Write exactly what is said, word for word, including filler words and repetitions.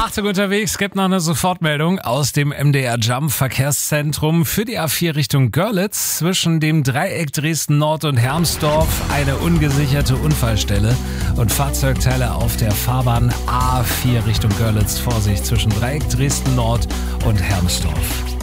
Achtung unterwegs, gibt noch eine Sofortmeldung aus dem M D R Jump Verkehrszentrum für die A vier Richtung Görlitz. Zwischen dem Dreieck Dresden Nord und Hermsdorf eine ungesicherte Unfallstelle und Fahrzeugteile auf der Fahrbahn A vier Richtung Görlitz. Vorsicht zwischen Dreieck Dresden Nord und Hermsdorf.